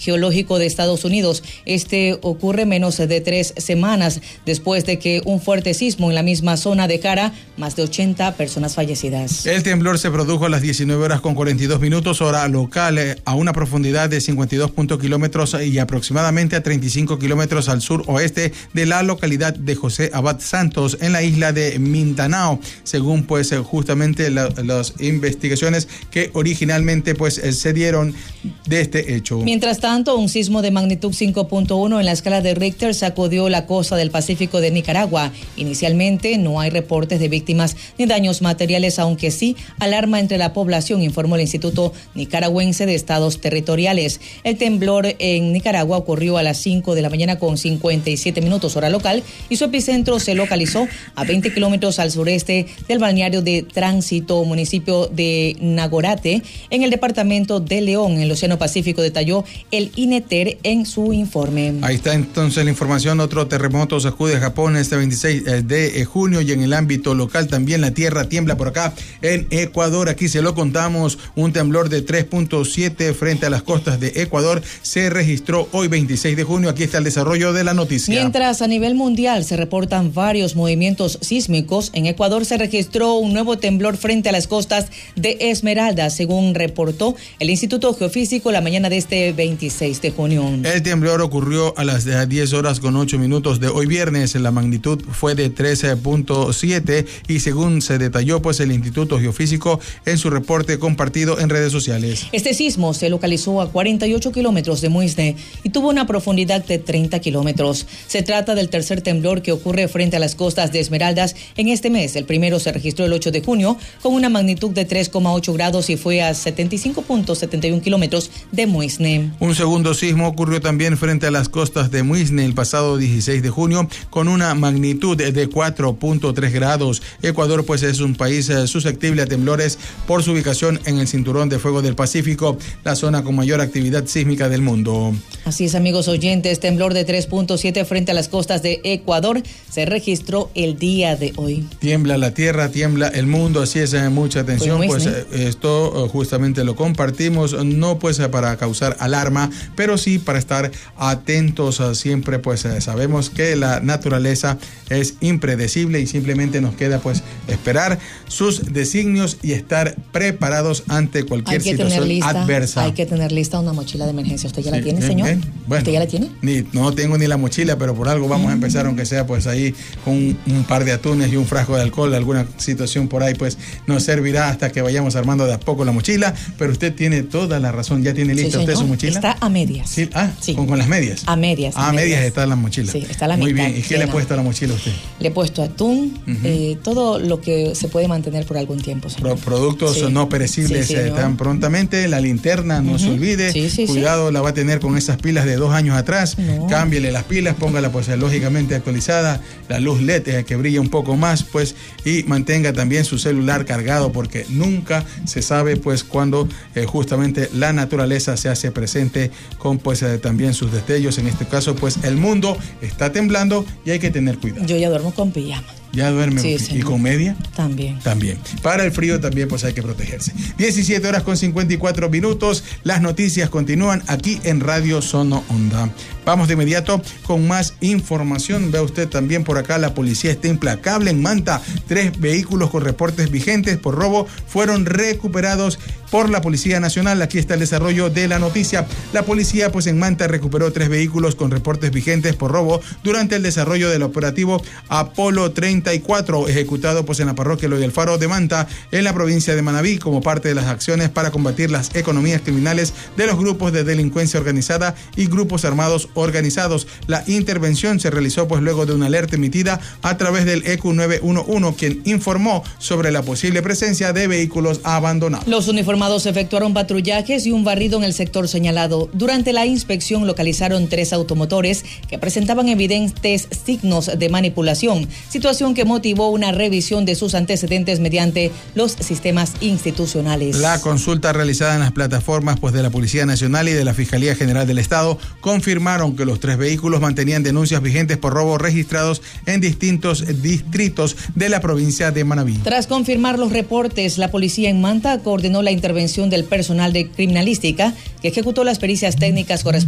Geológico de Estados Unidos. Este ocurre menos de 3 semanas después de que un fuerte sismo en la misma zona dejara más de 80 personas fallecidas. El temblor se produjo a las 19:42 hora local, a una profundidad de 52 kilómetros y aproximadamente a 35 kilómetros al sur-oeste de la localidad de José Abad Santos, en la isla de Mindanao, según pues justamente las investigaciones que originalmente pues se dieron de este hecho. Mientras tanto, un sismo de magnitud 5.1 en la escala de Richter sacudió la costa del Pacífico de Nicaragua. Inicialmente no hay reportes de víctimas ni daños materiales, aunque sí alarma entre la población, informó el Instituto Nicaragüense de Estados Territoriales. El temblor en Nicaragua ocurrió a las 5 de la mañana con 57 minutos hora local y su epicentro se localizó a 20 kilómetros al sureste del balneario de Tránsito, municipio de Nagorate, en el departamento de León, en el Océano Pacífico, detalló el INETER en su informe. Ahí está entonces la información. Otro terremoto sacude a Japón este 26 de junio y en el ámbito local también la tierra tiembla por acá en Ecuador. Aquí se lo contamos, un temblor de 3.7 frente a las costas de Ecuador se registró hoy 26 de junio. Aquí está el desarrollo de la noticia. Mientras a nivel mundial se reportan varios movimientos sísmicos, en Ecuador se registró un nuevo temblor frente a las costas de Esmeralda, según reportó el Instituto Geofísico la mañana de este 26 de junio. El temblor ocurrió a las 10:08 de hoy viernes. La magnitud fue de 13.7 y según se detalló pues el Instituto Geofísico en su reporte compartido en redes sociales. Este sismo se localizó a 48 kilómetros de Muisne y tuvo una profundidad de 30 kilómetros. Se trata del tercer temblor que ocurre frente a las costas de Esmeraldas en este mes. El primero se registró el 8 de junio con una magnitud de 3,8 grados y fue a 75.71 kilómetros de Muisne. Un segundo sismo ocurrió también frente a las costas de Muisne el pasado 16 de junio con una magnitud de 4.3 grados. Ecuador pues es un país susceptible a temblores por su ubicación en el cinturón de fuego del Pacífico, la zona con mayor actividad sísmica del mundo. Así es, amigos oyentes, temblor de 3.7 frente a las costas de Ecuador se registró el día de hoy. Tiembla la tierra, tiembla el mundo, así es, mucha atención, pues esto justamente lo compartimos, no pues para causar alarma, pero sí para estar atentos siempre, pues sabemos que la naturaleza es impredecible y simplemente nos queda pues esperar sus designios y estar preparados ante cualquier situación adversa. Hay que tener lista una mochila de emergencia. ¿Usted ya la tiene, señor? Bueno, ¿usted ya la tiene? No tengo ni la mochila, pero por algo vamos a empezar, aunque sea pues ahí con un par de atunes y un frasco de alcohol, alguna situación por ahí pues nos servirá hasta que vayamos armando de a poco la mochila, pero usted tiene toda la razón. ¿Ya tiene lista usted su mochila? Está a medias. Sí, sí. Con las medias. A medias. A medias está la mochila. Sí, está la mitad. Muy bien. ¿Y qué le ha puesto a la mochila usted? Le he puesto atún, todo lo que se puede mantener por algún tiempo. Productos no perecibles tan prontamente. La linterna, no se olvide. Cuidado, la va a tener con esas pilas de 2 años atrás. Cámbiele las pilas, póngala pues lógicamente actualizada. La luz LED que brilla un poco más, pues, y mantenga también su celular cargado, porque nunca se sabe pues cuando justamente la naturaleza se hace presente con pues también sus destellos. En este caso pues el mundo está temblando y hay que tener cuidado. Yo ya duermo con pijama. ¿Ya duerme? ¿Y con media? También. Para el frío también pues hay que protegerse. 17:54. Las noticias continúan aquí en Radio Sono Onda. Vamos de inmediato con más información. Ve usted también por acá, la policía está implacable en Manta. 3 vehículos con reportes vigentes por robo fueron recuperados por la Policía Nacional. Aquí está el desarrollo de la noticia. La policía pues en Manta recuperó 3 vehículos con reportes vigentes por robo durante el desarrollo del operativo Apolo 34, ejecutado pues en la parroquia Eloy Alfaro de Manta, en la provincia de Manabí, como parte de las acciones para combatir las economías criminales de los grupos de delincuencia organizada y grupos armados organizados. La intervención se realizó pues luego de una alerta emitida a través del EQ 911, quien informó sobre la posible presencia de vehículos abandonados. Los uniformados efectuaron patrullajes y un barrido en el sector señalado. Durante la inspección localizaron 3 automotores que presentaban evidentes signos de manipulación, situación que motivó una revisión de sus antecedentes mediante los sistemas institucionales. La consulta realizada en las plataformas pues de la Policía Nacional y de la Fiscalía General del Estado confirmaron que los 3 vehículos mantenían denuncias vigentes por robo registrados en distintos distritos de la provincia de Manabí. Tras confirmar los reportes, la policía en Manta coordinó la intervención del personal de criminalística que ejecutó las pericias técnicas correspondientes